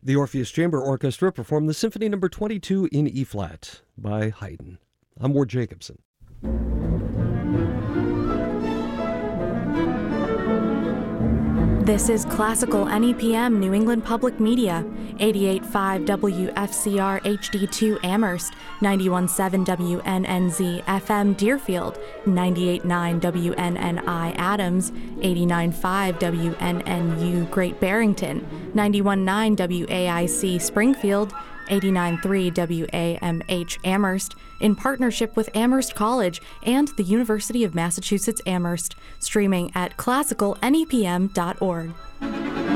The Orpheus Chamber Orchestra performed the Symphony No. 22 in E-flat by Haydn. I'm Ward Jacobson. This is Classical NEPM New England Public Media, 88.5 WFCR HD2 Amherst, 91.7 WNNZ FM Deerfield, 98.9 WNNI Adams, 89.5 WNNU Great Barrington, 91.9 WAIC Springfield, 89.3 WAMH Amherst, in partnership with Amherst College and the University of Massachusetts Amherst, streaming at classicalnepm.org.